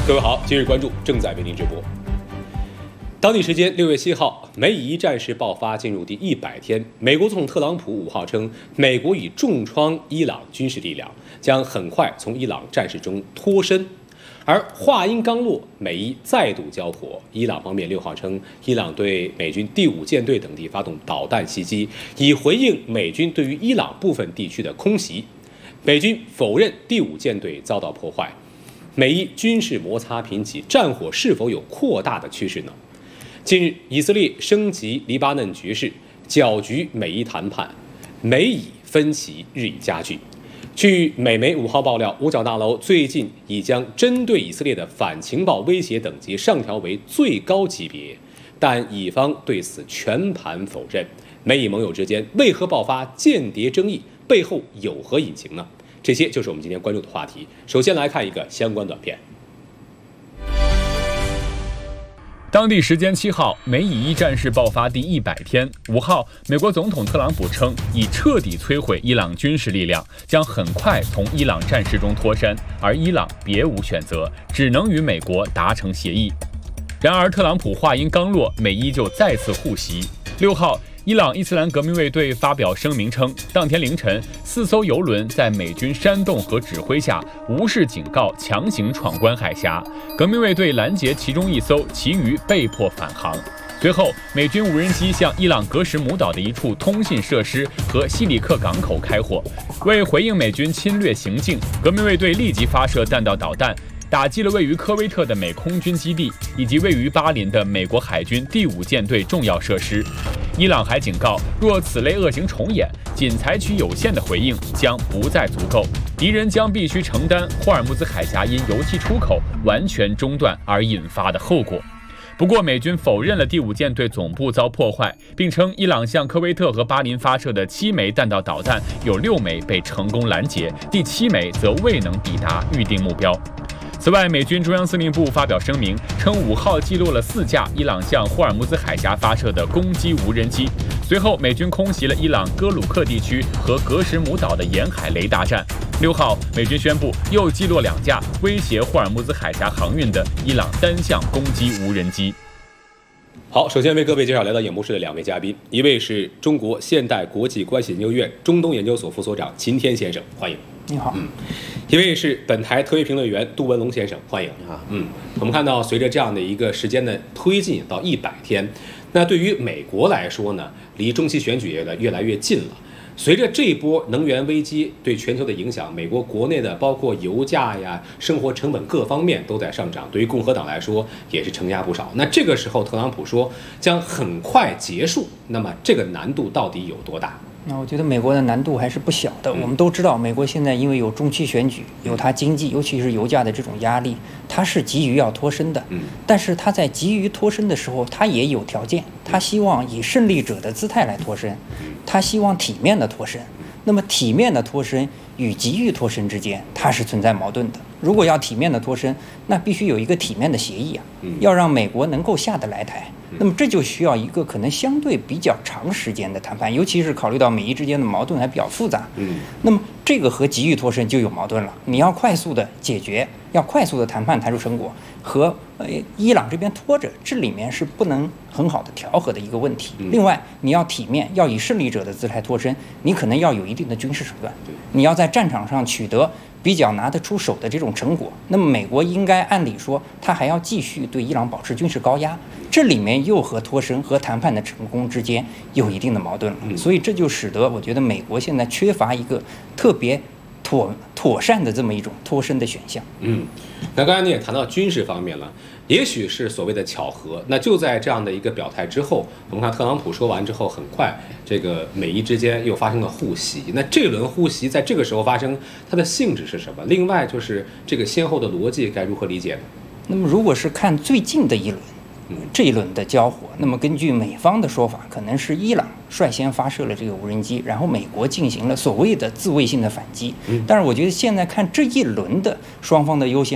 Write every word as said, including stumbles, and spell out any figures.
各位好，今日关注正在为您直播。当地时间六月七号，美以伊战事爆发进入第一百天。美国总统特朗普五号称，美国已重创伊朗军事力量，将很快从伊朗战事中脱身。而话音刚落，美伊再度交火。伊朗方面六号称，伊朗对美军第五舰队等地发动导弹袭击，以回应美军对于伊朗部分地区的空袭。美军否认第五舰队遭到破坏。美伊军事摩擦频起，战火是否有扩大的趋势呢？近日，以色列升级黎巴嫩局势，搅局美伊谈判，美以分歧日益加剧。据美媒五号爆料，五角大楼最近已将针对以色列的反情报威胁等级上调为最高级别，但以方对此全盘否认。美以盟友之间为何爆发间谍争议？背后有何隐情呢？这些就是我们今天关注的话题。首先来看一个相关短片。 当地时间七号，美以伊战事爆发第一百天。五号，美国总统特朗普称，已彻底摧毁伊朗军事力量，将很快从伊朗战事中脱身，而伊朗别无选择，只能与美国达成协议。然而，特朗普话音刚落，美伊就再次互袭。六号，伊朗伊斯兰革命卫队发表声明称，当天凌晨，四艘油轮在美军煽动和指挥下，无视警告，强行闯关海峡。革命卫队拦截其中一艘，其余被迫返航。随后，美军无人机向伊朗格什姆岛的一处通信设施和西里克港口开火。为回应美军侵略行径，革命卫队立即发射弹道导弹，打击了位于科威特的美空军基地以及位于巴林的美国海军第五舰队重要设施。伊朗还警告，若此类恶行重演，仅采取有限的回应将不再足够，敌人将必须承担霍尔木兹海峡因油气出口完全中断而引发的后果。不过，美军否认了第五舰队总部遭破坏，并称伊朗向科威特和巴林发射的七枚弹道导弹有六枚被成功拦截，第七枚则未能抵达预定目标。此外，美军中央司令部发表声明称，五号击落了四架伊朗向霍尔木兹海峡发射的攻击无人机。随后，美军空袭了伊朗哥鲁克地区和格什姆岛的沿海雷达站。六号，美军宣布又击落两架威胁霍尔木兹海峡航运的伊朗单向攻击无人机。 好，首先为各位介绍来到演播室的两位嘉宾，一位是中国现代国际关系研究院中东研究所副所长秦天先生，欢迎。 你好。 嗯，一位是本台特约评论员杜文龙先生，欢迎。 你好。 嗯，我们看到随着这样的一个时间的推进到一百天，那对于美国来说呢，离中期选举也越来越近了。随着这一波能源危机对全球的影响，美国国内的包括油价呀、生活成本各方面都在上涨，对于共和党来说也是承压不少。那这个时候，特朗普说将很快结束，那么这个难度到底有多大？ 那我觉得美国的难度还是不小的。我们都知道，美国现在因为有中期选举，有它经济，尤其是油价的这种压力，它是急于要脱身的。嗯，但是它在急于脱身的时候，它也有条件，它希望以胜利者的姿态来脱身，它希望体面的脱身。那么体面的脱身与急于脱身之间，它是存在矛盾的。如果要体面的脱身，那必须有一个体面的协议啊，要让美国能够下得来台。那么这就需要一个可能相对比较长时间的谈判，尤其是考虑到美伊之间的矛盾还比较复杂。嗯，那么这个和急于脱身就有矛盾了。你要快速的解决，要快速的谈判谈出成果，和呃伊朗这边拖着，这里面是不能很好的调和的一个问题。另外，你要体面，要以胜利者的姿态脱身，你可能要有一定的军事手段，你要在战场上取得比较拿得出手的这种成果。那么美国应该按理说，他还要继续对伊朗保持军事高压，这里面又和脱身和谈判的成功之间有一定的矛盾了。所以这就使得我觉得美国现在缺乏一个特别妥妥善的这么一种脱身的选项。 嗯，那刚才你也谈到军事方面了，也许是所谓的巧合。那就在这样的一个表态之后，我们看特朗普说完之后，很快这个美伊之间又发生了互袭。那这轮互袭在这个时候发生，它的性质是什么？另外就是这个先后的逻辑该如何理解呢？ 那么如果是看最近的一轮，这一轮的交火，那么根据美方的说法，可能是伊朗率先发射了这个无人机，然后美国进行了所谓的自卫性的反击。但是我觉得现在看这一轮的双方的优先